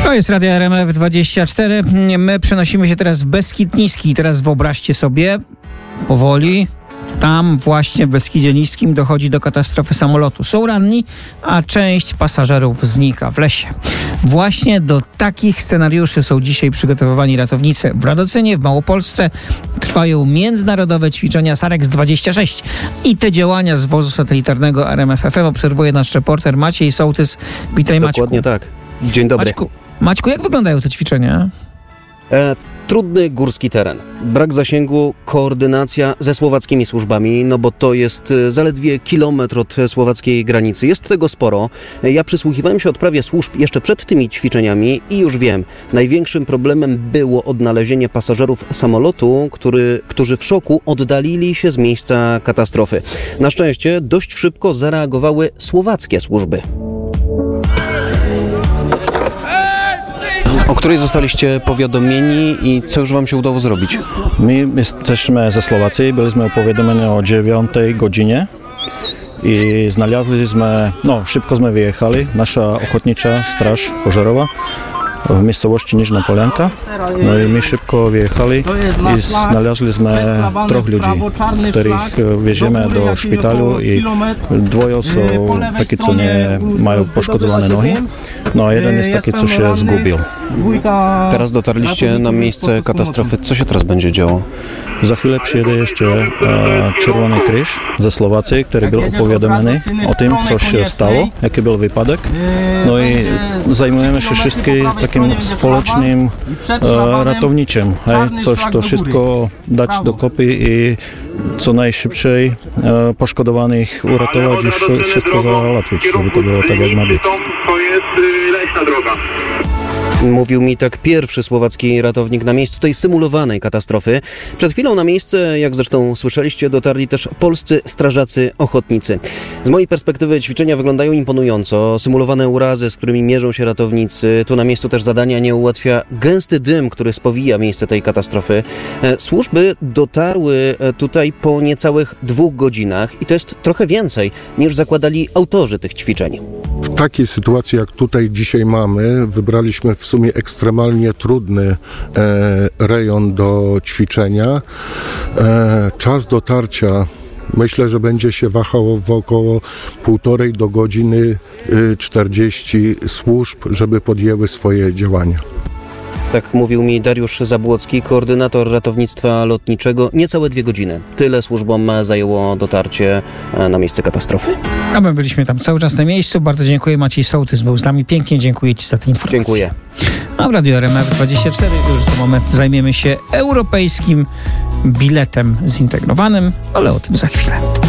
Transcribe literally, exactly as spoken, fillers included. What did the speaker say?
To jest Radio R M F dwadzieścia cztery. My przenosimy się teraz w Beskid Niski. Teraz wyobraźcie sobie, powoli, tam właśnie w Beskidzie Niskim dochodzi do katastrofy samolotu. Są ranni, a część pasażerów znika w lesie. Właśnie do takich scenariuszy są dzisiaj przygotowywani ratownicy. W Radocynie, w Małopolsce trwają międzynarodowe ćwiczenia Sarex dwadzieścia sześć. I te działania z wozu satelitarnego R M F F M obserwuje nasz reporter Maciej Sołtys. Witaj, Maćku. Dokładnie tak. Dzień dobry. Maćku, Maćku, jak wyglądają te ćwiczenia? E, trudny górski teren, brak zasięgu, koordynacja ze słowackimi służbami, no bo to jest zaledwie kilometr od słowackiej granicy. Jest tego sporo. Ja przysłuchiwałem się odprawie służb jeszcze przed tymi ćwiczeniami i już wiem, największym problemem było odnalezienie pasażerów samolotu, który, którzy w szoku oddalili się z miejsca katastrofy. Na szczęście dość szybko zareagowały słowackie służby. O której zostaliście powiadomieni i co już wam się udało zrobić? My jesteśmy ze Słowacji, byliśmy powiadomieni o dziewiątej godzinie i znaleźliśmy, no szybko jsme wyjechali, nasza ochotnicza straż pożarowa w miejscowości Niżna Polianka. No i my szybko wyjechali i znaleźliśmy troch ludzi, których wieziemy do szpitalu i dwoje są takie, co nie mają poszkodowane nogi, no a jeden jest taki, co się zgubił. Teraz dotarliście na miejsce katastrofy. Co się teraz będzie działo? Za chwilę przyjedzie jeszcze e, Czerwony Krzyż ze Słowacji, który był opowiadany o tym, co się stało, jaki był wypadek. No i zajmujemy się wszystkim takim społecznym e, ratowniczym. Hej? Coś to wszystko dać do kopy i co najszybciej e, poszkodowanych uratować i wszystko załatwić, żeby to było tak, jak ma być. To jest leśna droga. Mówił mi tak pierwszy słowacki ratownik na miejscu tej symulowanej katastrofy. Przed chwilą na miejsce, jak zresztą słyszeliście, dotarli też polscy strażacy ochotnicy. Z mojej perspektywy ćwiczenia wyglądają imponująco. Symulowane urazy, z którymi mierzą się ratownicy. Tu na miejscu też zadania nie ułatwia gęsty dym, który spowija miejsce tej katastrofy. Służby dotarły tutaj po niecałych dwóch godzinach i to jest trochę więcej niż zakładali autorzy tych ćwiczeń. W takiej sytuacji, jak tutaj dzisiaj mamy, wybraliśmy w sumie ekstremalnie trudny e, rejon do ćwiczenia. E, czas dotarcia myślę, że będzie się wahało w około półtorej do godziny e, czterdzieści służb, żeby podjęły swoje działania. Tak mówił mi Dariusz Zabłocki, koordynator ratownictwa lotniczego. Niecałe dwie godziny. Tyle służbom zajęło dotarcie na miejsce katastrofy. A my byliśmy tam cały czas na miejscu. Bardzo dziękuję. Maciej Sołtys był z nami. Pięknie dziękuję Ci za tę informację. Dziękuję. A w Radio R M F dwadzieścia cztery już za moment zajmiemy się europejskim biletem zintegrowanym, ale o tym za chwilę.